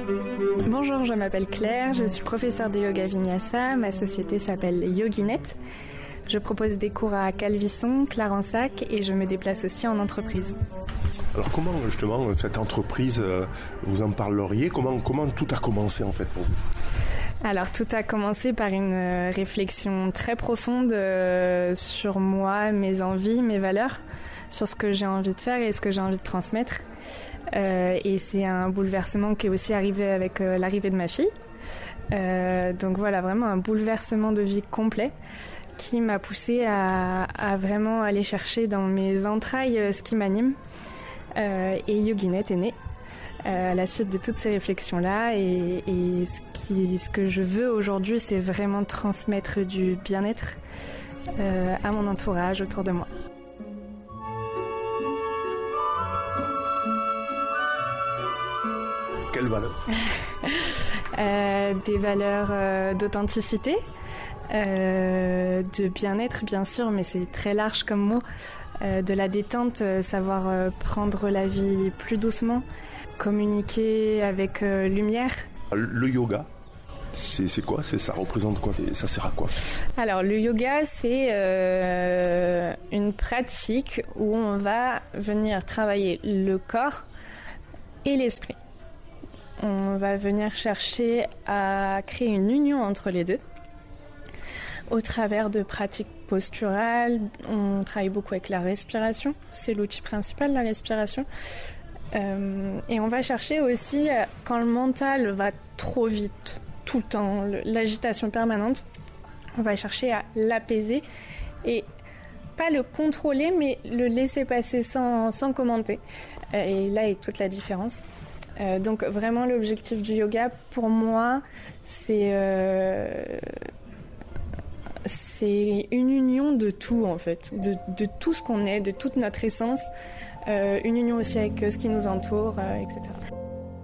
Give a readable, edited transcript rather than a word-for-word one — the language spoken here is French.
Bonjour, je m'appelle Claire, je suis professeure de yoga vinyasa, ma société s'appelle Yoginet. Je propose des cours à Calvisson, Clarensac et je me déplace aussi en entreprise. Alors comment justement cette entreprise, vous en parleriez, comment tout a commencé en fait pour vous ? Alors tout a commencé par une réflexion très profonde sur moi, mes envies, mes valeurs, sur ce que j'ai envie de faire et ce que j'ai envie de transmettre. Et c'est un bouleversement qui est aussi arrivé avec l'arrivée de ma fille. Donc voilà, vraiment un bouleversement de vie complet qui m'a poussée à vraiment aller chercher dans mes entrailles ce qui m'anime. Et Yoginet est né à la suite de toutes ces réflexions-là. Et ce que je veux aujourd'hui, c'est vraiment transmettre du bien-être à mon entourage autour de moi. Quelles valeurs ? Des valeurs d'authenticité, de bien-être bien sûr, mais c'est très large comme mot, de la détente, savoir prendre la vie plus doucement, communiquer avec lumière. Le yoga, c'est quoi ? Ça représente quoi ? Ça sert à quoi ? Alors le yoga, c'est une pratique où on va venir travailler le corps et l'esprit. On va venir chercher à créer une union entre les deux au travers de pratiques posturales. On travaille beaucoup avec la respiration, c'est l'outil principal, la respiration. Et on va chercher aussi, quand le mental va trop vite, tout le temps, l'agitation permanente, on va chercher à l'apaiser et pas le contrôler, mais le laisser passer sans commenter. Et là est toute la différence. Donc vraiment l'objectif du yoga pour moi c'est une union de tout en fait, de tout ce qu'on est, de toute notre essence, une union aussi avec ce qui nous entoure, etc.